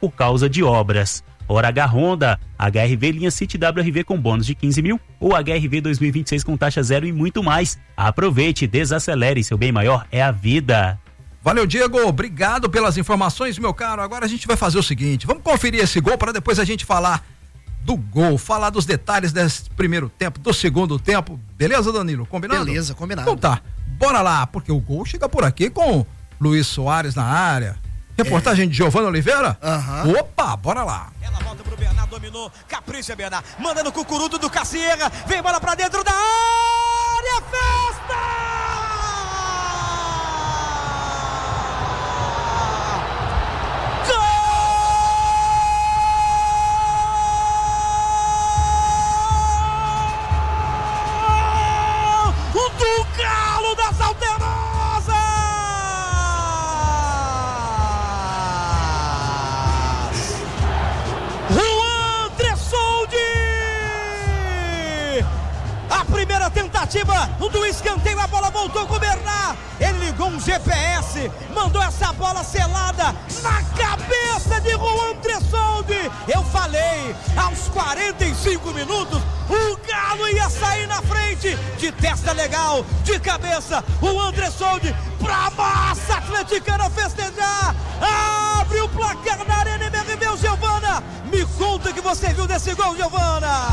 por causa de obras. Hora H Honda, HRV linha City WRV com bônus de 15 mil ou HRV 2026 com taxa zero e muito mais. Aproveite, desacelere, seu bem maior é a vida. Valeu, Diego, obrigado pelas informações, meu caro. Agora a gente vai fazer o seguinte, vamos conferir esse gol para depois a gente falar do gol, falar dos detalhes desse primeiro tempo, do segundo tempo. Beleza, Danilo? Combinado? Beleza, combinado. Então tá, bora lá, porque o gol chega por aqui com Luiz Soares na área. Reportagem de Giovanni Oliveira? Opa, bora lá. Ela volta pro Bernard, dominou, capricha Bernard, manda no cucuruto do Cassierra, vem bola pra dentro da área, festa! Do Galo das Alterosas! Juan Tressoldi! A primeira tentativa do escanteio, a bola voltou com o Bernard. Ele ligou um GPS, mandou essa bola selada na cabeça de Juan Tressoldi. Eu falei, aos 45 minutos, o Galo ia sair na frente, de testa legal, de cabeça, o André Soldi pra massa atleticana festejar, abre o placar na Arena MRV, o Giovana, me conta o que você viu desse gol, Giovana.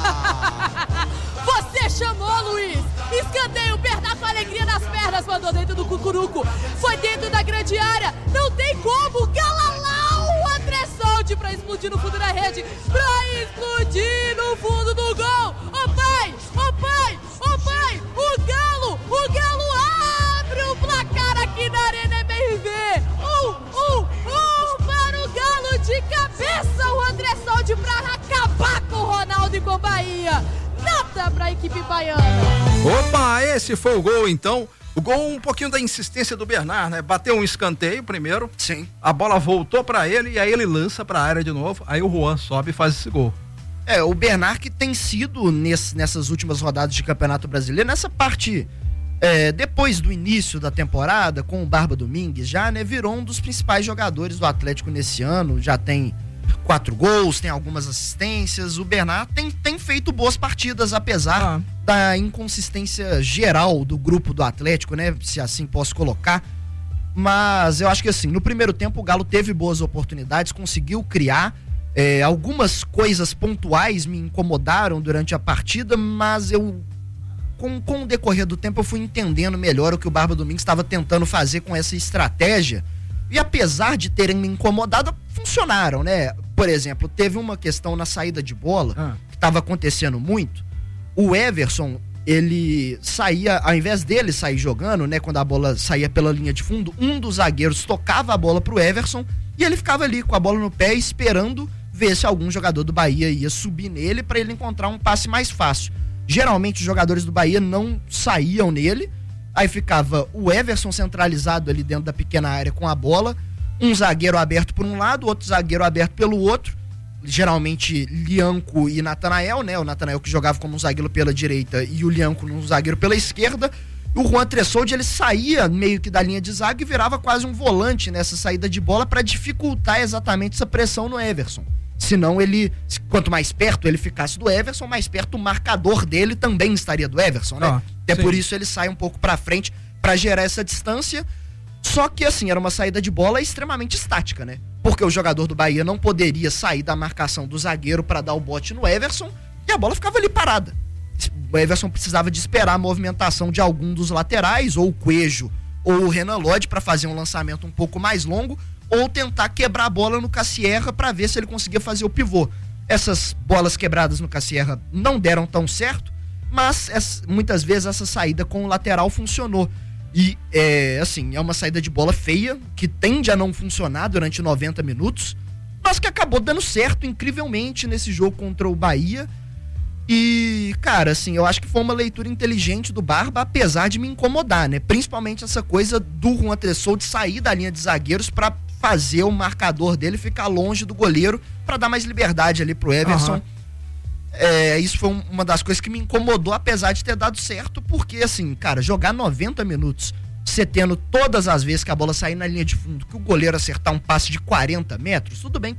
Você chamou, Luiz, escanteio, Bernard com alegria nas pernas, mandou dentro do cucuruco, foi dentro da grande área, não tem como, Galalau, o André Soldi pra explodir no fundo da rede, pra explodir no fundo do gol, ô pai, ô pai, ô pai, o Galo abre o placar aqui na Arena MRV, para o Galo de cabeça, o André Soldi pra acabar com o Ronaldo e com o Bahia, nada pra equipe baiana. Opa, esse foi o gol então. O gol, um pouquinho da insistência do Bernard, né? Bateu um escanteio primeiro. Sim. A bola voltou pra ele e aí ele lança pra área de novo. Aí o Juan sobe e faz esse gol. O Bernard que tem sido nessas últimas rodadas de Campeonato Brasileiro, nessa parte, depois do início da temporada, com o Barba Domingues, já, né, virou um dos principais jogadores do Atlético nesse ano, já tem 4 gols, tem algumas assistências, o Bernard tem feito boas partidas, apesar da inconsistência geral do grupo do Atlético, né, se assim posso colocar, mas eu acho que assim, no primeiro tempo o Galo teve boas oportunidades, conseguiu criar, algumas coisas pontuais me incomodaram durante a partida, mas eu com o decorrer do tempo eu fui entendendo melhor o que o Barba Domingues estava tentando fazer com essa estratégia, e apesar de terem me incomodado, funcionaram, né? Por exemplo, teve uma questão na saída de bola, que estava acontecendo muito, o Everson, ele saía, ao invés dele sair jogando, né, quando a bola saía pela linha de fundo, um dos zagueiros tocava a bola pro Everson, e ele ficava ali com a bola no pé, esperando ver se algum jogador do Bahia ia subir nele para ele encontrar um passe mais fácil. Geralmente os jogadores do Bahia não saíam nele, aí ficava o Everson centralizado ali dentro da pequena área com a bola, um zagueiro aberto por um lado, outro zagueiro aberto pelo outro, geralmente Lianco e Natanael, né? O Natanael que jogava como um zagueiro pela direita e o Lianco um zagueiro pela esquerda. O Juan Tressoldi, ele saía meio que da linha de zaga e virava quase um volante nessa saída de bola para dificultar exatamente essa pressão no Everson. Senão ele, quanto mais perto ele ficasse do Everson, mais perto o marcador dele também estaria do Everson, né? Até por isso ele sai um pouco pra frente pra gerar essa distância. Só que assim, era uma saída de bola extremamente estática, né? Porque o jogador do Bahia não poderia sair da marcação do zagueiro pra dar o bote no Everson e a bola ficava ali parada. O Everson precisava de esperar a movimentação de algum dos laterais, ou o Coelho ou o Renan Lodge, pra fazer um lançamento um pouco mais longo, ou tentar quebrar a bola no Cassierra para ver se ele conseguia fazer o pivô. Essas bolas quebradas no Cassierra não deram tão certo, mas muitas vezes essa saída com o lateral funcionou. E assim, é uma saída de bola feia, que tende a não funcionar durante 90 minutos, mas que acabou dando certo incrivelmente nesse jogo contra o Bahia. E, cara, assim, eu acho que foi uma leitura inteligente do Barba, apesar de me incomodar, né? Principalmente essa coisa do Juan Tressoldi sair da linha de zagueiros para fazer o marcador dele ficar longe do goleiro para dar mais liberdade ali pro Everson. Isso foi uma das coisas que me incomodou, apesar de ter dado certo, porque assim, cara, jogar 90 minutos, você tendo todas as vezes que a bola sair na linha de fundo, que o goleiro acertar um passe de 40 metros, tudo bem